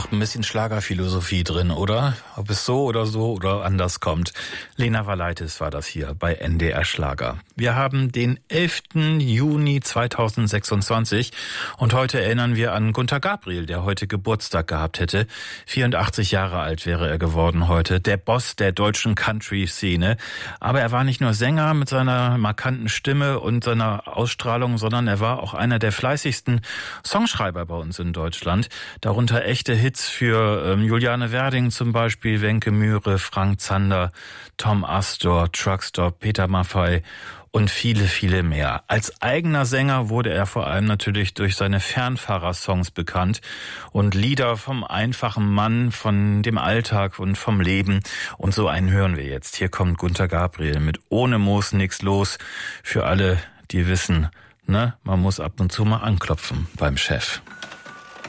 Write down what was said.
Ein bisschen Schlagerphilosophie drin, oder? Ob es so oder anders kommt. Lena Valaitis war das hier bei NDR Schlager. Wir haben den 11. Juni 2026 und heute erinnern wir an Gunter Gabriel, der heute Geburtstag gehabt hätte. 84 Jahre alt wäre er geworden heute, der Boss der deutschen Country-Szene. Aber er war nicht nur Sänger mit seiner markanten Stimme und seiner Ausstrahlung, sondern er war auch einer der fleißigsten Songschreiber bei uns in Deutschland. Darunter echte Hits für Juliane Werding zum Beispiel, Wenke Mühre, Frank Zander, Tom Astor, Truckstop, Peter Maffay und viele, viele mehr. Als eigener Sänger wurde er vor allem natürlich durch seine Fernfahrer-Songs bekannt und Lieder vom einfachen Mann, von dem Alltag und vom Leben. Und so einen hören wir jetzt. Hier kommt Gunter Gabriel mit Ohne Moos nix los. Für alle, die wissen, ne, man muss ab und zu mal anklopfen beim Chef.